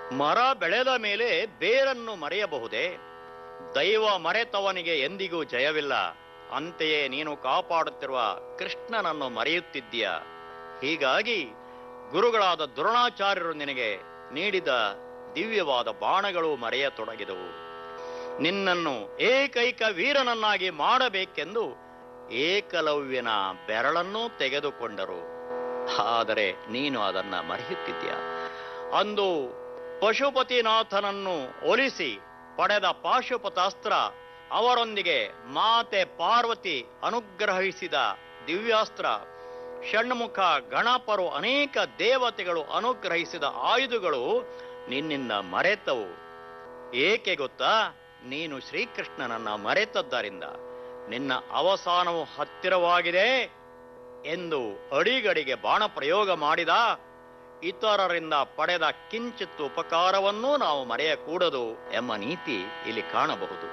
ಮರ ಬೆಳೆದ ಮೇಲೆ ಬೇರನ್ನು ಮರೆಯಬಹುದೇ? ದೈವ ಮರೆತವನಿಗೆ ಎಂದಿಗೂ ಜಯವಿಲ್ಲ. ಅಂತೆಯೇ ನೀನು ಕಾಪಾಡುತ್ತಿರುವ ಕೃಷ್ಣನನ್ನು ಮರೆಯುತ್ತಿದ್ದೀಯ. ಹೀಗಾಗಿ ಗುರುಗಳಾದ ದ್ರೋಣಾಚಾರ್ಯರು ನಿನಗೆ ನೀಡಿದ ದಿವ್ಯವಾದ ಬಾಣಗಳು ಮರೆಯತೊಡಗಿದವು. ನಿನ್ನನ್ನು ಏಕೈಕ ವೀರನನ್ನಾಗಿ ಮಾಡಬೇಕೆಂದು ಏಕಲವ್ಯನ ಬೆರಳನ್ನೂ ತೆಗೆದುಕೊಂಡರು. ಆದರೆ ನೀನು ಅದನ್ನ ಮರೆಯುತ್ತಿದ್ದೀಯ. ಅಂದು ಪಶುಪತಿನಾಥನನ್ನು ಒಲಿಸಿ ಪಡೆದ ಪಾಶುಪತಾಸ್ತ್ರ, ಅವರೊಂದಿಗೆ ಮಾತೆ ಪಾರ್ವತಿ ಅನುಗ್ರಹಿಸಿದ ದಿವ್ಯಾಸ್ತ್ರ, ಷಣ್ಮುಖ ಗಣಪರು ಅನೇಕ ದೇವತೆಗಳು ಅನುಗ್ರಹಿಸಿದ ಆಯುಧಗಳು ನಿನ್ನಿಂದ ಮರೆತವು. ಏಕೆ ಗೊತ್ತಾ? ನೀನು ಶ್ರೀಕೃಷ್ಣನನ್ನ ಮರೆತದ್ದರಿಂದ ನಿನ್ನ ಅವಸಾನವು ಹತ್ತಿರವಾಗಿದೆ ಎಂದು ಅಡಿಗಡಿಗೆ ಬಾಣ ಪ್ರಯೋಗ ಮಾಡಿದ. ಇತರರಿಂದ ಪಡೆದ ಕಿಂಚಿತ್ ಉಪಕಾರವನ್ನೂ ನಾವು ಮರೆಯಕೂಡದು ಎಂಬ ನೀತಿ ಇಲ್ಲಿ ಕಾಣಬಹುದು.